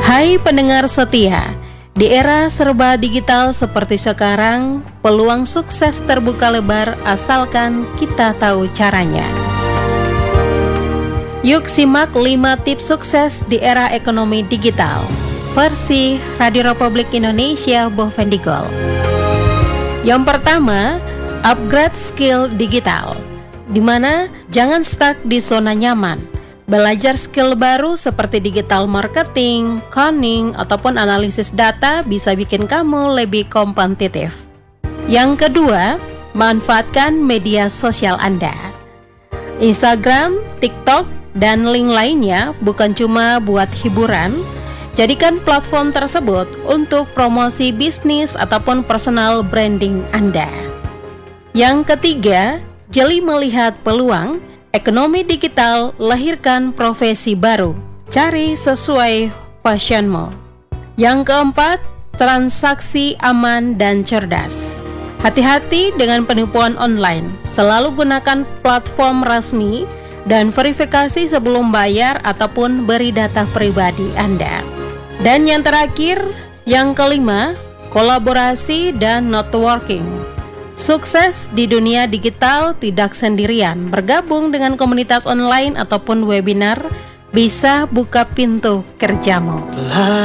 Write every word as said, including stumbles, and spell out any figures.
Hai pendengar setia, di era serba digital seperti sekarang, peluang sukses terbuka lebar asalkan kita tahu caranya. Yuk simak lima tips sukses di era ekonomi digital, versi Radio Republik Indonesia Bovendigol. Yang pertama, upgrade skill digital, di mana jangan stuck di zona nyaman. Belajar skill baru seperti digital marketing, coding, ataupun analisis data bisa bikin kamu lebih kompetitif. Yang kedua, manfaatkan media sosial Anda. Instagram, TikTok, dan link lainnya bukan cuma buat hiburan. Jadikan platform tersebut untuk promosi bisnis ataupun personal branding Anda. Yang ketiga, jeli melihat peluang. Ekonomi digital lahirkan profesi baru. Cari sesuai passionmu. Yang keempat, transaksi aman dan cerdas. Hati-hati dengan penipuan online. Selalu gunakan platform resmi dan verifikasi sebelum bayar ataupun beri data pribadi Anda. Dan yang terakhir, yang kelima, kolaborasi dan networking. Sukses di dunia digital tidak sendirian. Bergabung dengan komunitas online ataupun webinar bisa buka pintu kerjamu.